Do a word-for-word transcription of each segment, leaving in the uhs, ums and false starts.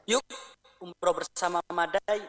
Yuk, umroh bersama Madai.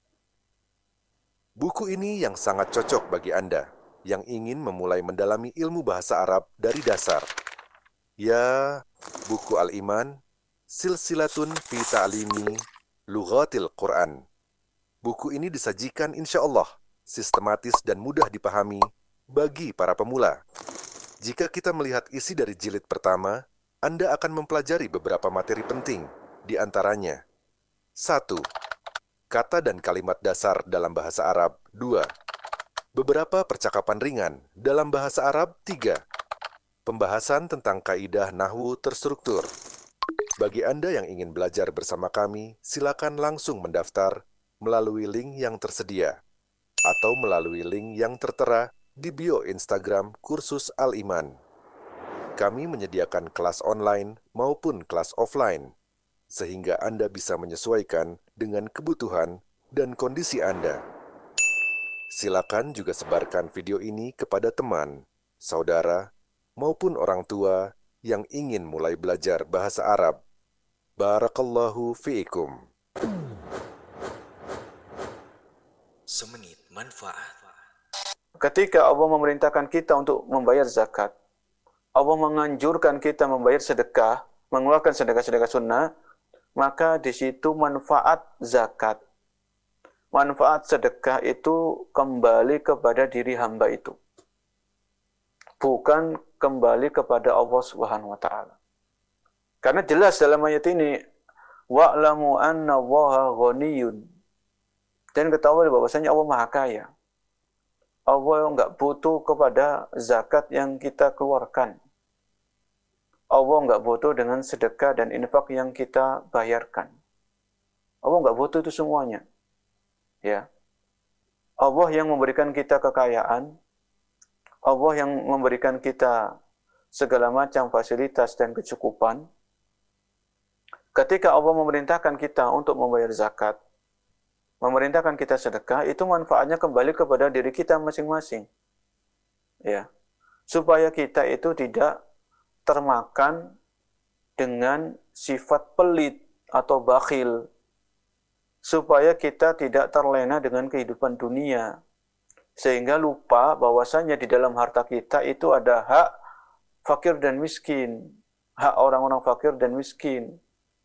Buku ini yang sangat cocok bagi Anda yang ingin memulai mendalami ilmu bahasa Arab dari dasar. Ya, buku Al-Iman, Silsilatun fi Ta'limi Lughatil Quran. Buku ini disajikan insya Allah sistematis dan mudah dipahami bagi para pemula. Jika kita melihat isi dari jilid pertama, Anda akan mempelajari beberapa materi penting, di antaranya satu. Kata dan kalimat dasar dalam bahasa Arab. Dua. Beberapa percakapan ringan dalam bahasa Arab. Tiga. Pembahasan tentang kaidah nahwu terstruktur. Bagi Anda yang ingin belajar bersama kami, silakan langsung mendaftar melalui link yang tersedia atau melalui link yang tertera di bio Instagram Kursus Al-Iman. Kami menyediakan kelas online maupun kelas offline, sehingga Anda bisa menyesuaikan dengan kebutuhan dan kondisi Anda. Silakan juga sebarkan video ini kepada teman, saudara, maupun orang tua yang ingin mulai belajar bahasa Arab. Barakallahu fiikum. Semenit manfaat. Ketika Allah memerintahkan kita untuk membayar zakat, Allah menganjurkan kita membayar sedekah, mengeluarkan sedekah-sedekah sunnah, maka di situ manfaat zakat, manfaat sedekah itu kembali kepada diri hamba itu, bukan kembali kepada Allah Subhanahu wa taala. Karena jelas dalam ayat ini, wa'lamu anna Allaha ghaniyun. Dan ketahui bahwasanya Allah Maha Kaya. Allah enggak butuh kepada zakat yang kita keluarkan. Allah enggak butuh dengan sedekah dan infak yang kita bayarkan. Allah enggak butuh itu semuanya. Ya. Allah yang memberikan kita kekayaan, Allah yang memberikan kita segala macam fasilitas dan kecukupan. Ketika Allah memerintahkan kita untuk membayar zakat, memerintahkan kita sedekah, itu manfaatnya kembali kepada diri kita masing-masing. Ya. Supaya kita itu tidak termakan dengan sifat pelit atau bakhil. Supaya kita tidak terlena dengan kehidupan dunia. Sehingga lupa bahwasanya di dalam harta kita itu ada hak fakir dan miskin. Hak orang-orang fakir dan miskin.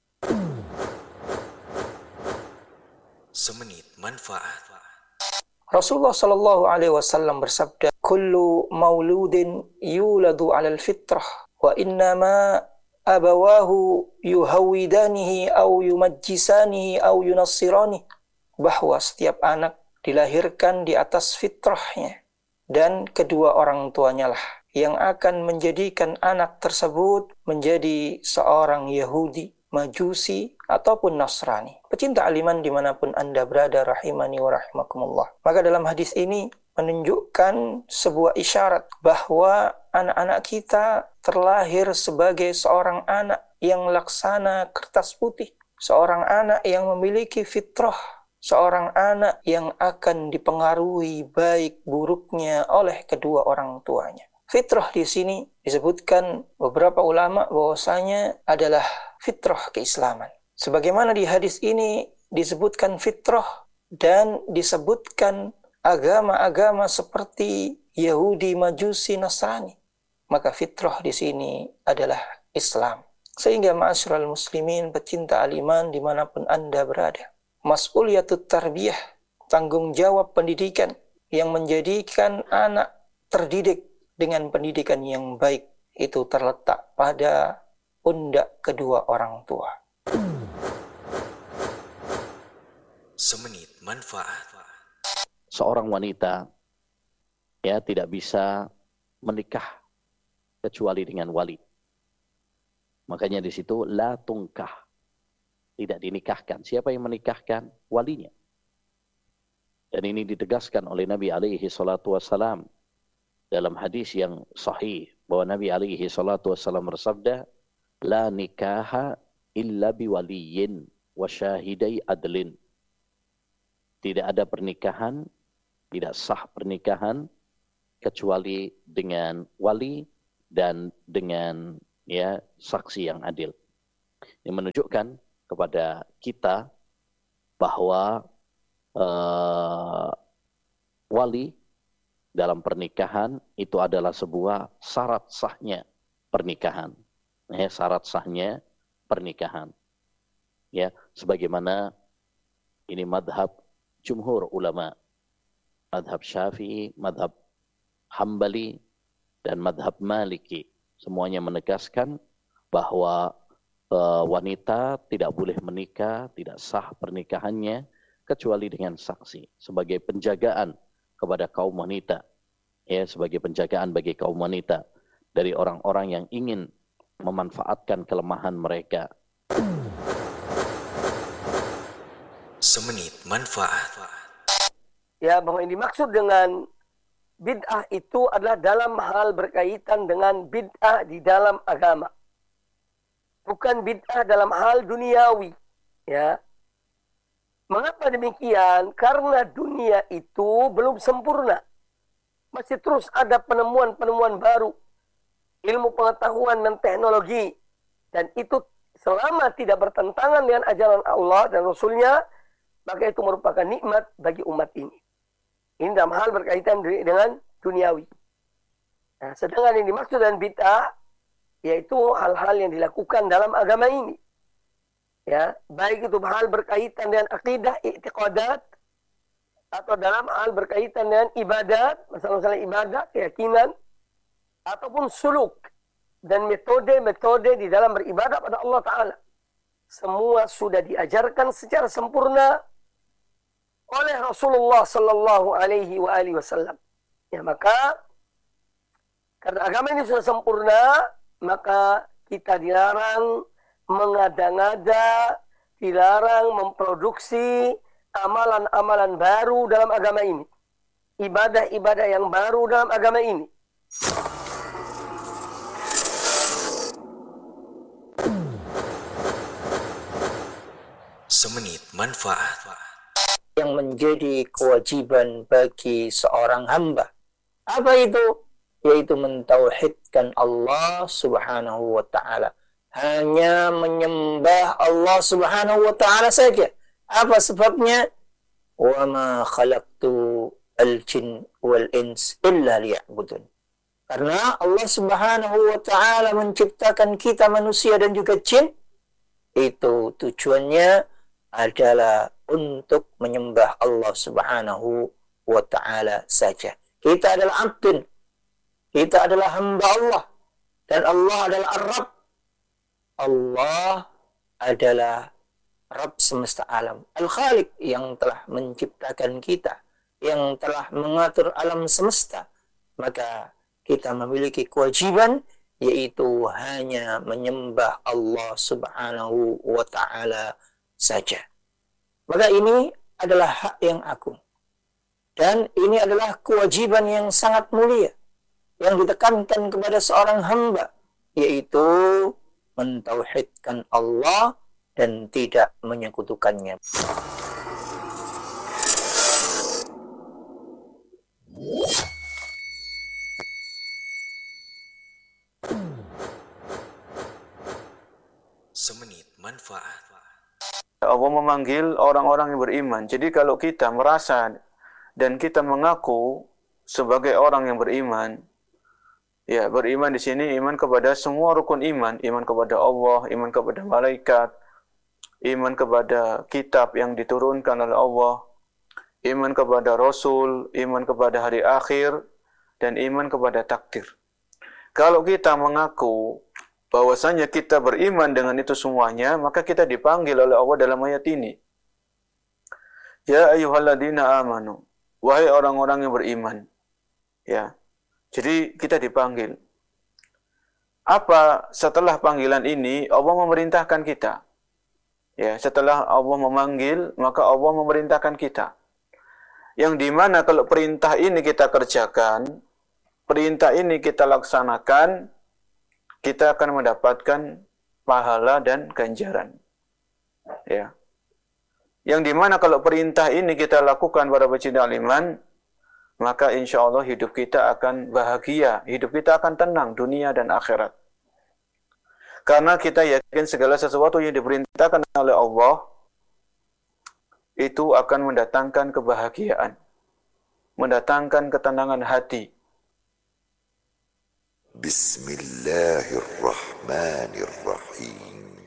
Semenit manfaat. Rasulullah Shallallahu Alaihi Wasallam bersabda, "Kullu mauludin yuladu alal fitrah, wa innama abawahu yuhawidanihi au yumajjisanihi au yunassirani." Bahwa setiap anak dilahirkan di atas fitrahnya, dan kedua orang tuanya lah yang akan menjadikan anak tersebut menjadi seorang Yahudi, Majusi, ataupun Nasrani. Pecinta Al-Iman dimanapun Anda berada, rahimani wa rahimakumullah. Maka dalam hadis ini menunjukkan sebuah isyarat bahwa anak-anak kita terlahir sebagai seorang anak yang laksana kertas putih. Seorang anak yang memiliki fitrah. Seorang anak yang akan dipengaruhi baik buruknya oleh kedua orang tuanya. Fitrah di sini disebutkan beberapa ulama bahwasanya adalah fitrah keislaman. Sebagaimana di hadis ini disebutkan fitrah dan disebutkan agama-agama seperti Yahudi, Majusi, Nasrani. Maka fitrah di sini adalah Islam. Sehingga ma'asyiral muslimin, pecinta Al-Iman dimanapun Anda berada, mas'uliyatut tarbiyah, tanggung jawab pendidikan yang menjadikan anak terdidik dengan pendidikan yang baik itu terletak pada pundak kedua orang tua. Semenit manfaat. Seorang wanita ya tidak bisa menikah kecuali dengan wali. Makanya di situ la tungkah, tidak dinikahkan. Siapa yang menikahkan? Walinya. Dan ini ditegaskan oleh Nabi alaihi salatu wassalam dalam hadis yang sahih bahwa Nabi alaihi salatu wassalam bersabda, la nikaha illa biwaliyin wa syahidai adlin. Tidak ada pernikahan, tidak sah pernikahan kecuali dengan wali dan dengan ya saksi yang adil. Ini menunjukkan kepada kita bahwa uh, wali dalam pernikahan itu adalah sebuah syarat sahnya pernikahan. Ya, syarat sahnya pernikahan. Ya, sebagaimana ini madhab jumhur ulama, madhab Syafi'i, madhab Hambali, dan madhab Maliki. Semuanya menegaskan bahwa uh, wanita tidak boleh menikah, tidak sah pernikahannya, kecuali dengan saksi, sebagai penjagaan kepada kaum wanita. Ya, sebagai penjagaan bagi kaum wanita dari orang-orang yang ingin memanfaatkan kelemahan mereka. Semenit manfaat. Ya, bahwa yang dimaksud dengan bid'ah itu adalah dalam hal berkaitan dengan bid'ah di dalam agama. Bukan bid'ah dalam hal duniawi. Ya. Mengapa demikian? Karena dunia itu belum sempurna. Masih terus ada penemuan-penemuan baru. Ilmu pengetahuan dan teknologi. Dan itu selama tidak bertentangan dengan ajaran Allah dan Rasulnya, maka itu merupakan nikmat bagi umat ini. Ini dalam hal berkaitan dengan duniawi. Nah, sedangkan yang dimaksud dengan bid'ah, yaitu hal-hal yang dilakukan dalam agama ini. Ya, baik itu hal berkaitan dengan akidah, i'tiqadat, atau dalam hal berkaitan dengan ibadat, masalah-masalah ibadat, keyakinan, ataupun suluk dan metode-metode di dalam beribadah pada Allah Ta'ala. Semua sudah diajarkan secara sempurna oleh Rasulullah Sallallahu Alaihi wa alihi Wasallam. Ya, maka karena agama ini sudah sempurna, maka kita dilarang mengada-ngada, dilarang memproduksi amalan-amalan baru dalam agama ini. Ibadah-ibadah yang baru dalam agama ini. Semenit manfaat. Yang menjadi kewajiban bagi seorang hamba. Apa itu? Yaitu mentauhidkan Allah Subhanahu wa Ta'ala. Hanya menyembah Allah Subhanahu wa Ta'ala saja. Apa sebabnya? Wa ma khalaqtu al-jin wal ins illa liya'budun. Karena Allah Subhanahu wa Ta'ala menciptakan kita manusia dan juga jin, itu tujuannya adalah untuk menyembah Allah Subhanahu wa Ta'ala saja. Kita adalah abdun. Kita adalah hamba Allah. Dan Allah adalah Ar-Rabb. Allah adalah Rabb semesta alam. Al-Khaliq yang telah menciptakan kita. Yang telah mengatur alam semesta. Maka kita memiliki kewajiban, yaitu hanya menyembah Allah Subhanahu wa Ta'ala saja. Maka ini adalah hak yang agung. Dan ini adalah kewajiban yang sangat mulia yang ditekankan kepada seorang hamba, yaitu mentauhidkan Allah dan tidak menyekutukannya. Semenit manfaat. Allah memanggil orang-orang yang beriman. Jadi kalau kita merasa dan kita mengaku sebagai orang yang beriman, ya, beriman di sini iman kepada semua rukun iman, iman kepada Allah, iman kepada malaikat, iman kepada kitab yang diturunkan oleh Allah, iman kepada Rasul, iman kepada hari akhir, dan iman kepada takdir. Kalau kita mengaku bahwasanya kita beriman dengan itu semuanya, maka kita dipanggil oleh Allah dalam ayat ini. Ya ayyuhalladzina amanu, wahai orang-orang yang beriman. Ya. Jadi kita dipanggil. Apa setelah panggilan ini Allah memerintahkan kita? Ya, setelah Allah memanggil, maka Allah memerintahkan kita. Yang dimana kalau perintah ini kita kerjakan, perintah ini kita laksanakan, kita akan mendapatkan pahala dan ganjaran. Ya. Yang dimana kalau perintah ini kita lakukan pada pecinta iman, maka insya Allah hidup kita akan bahagia, hidup kita akan tenang dunia dan akhirat. Karena kita yakin segala sesuatu yang diperintahkan oleh Allah itu akan mendatangkan kebahagiaan, mendatangkan ketenangan hati. Bismillahirrahmanirrahim.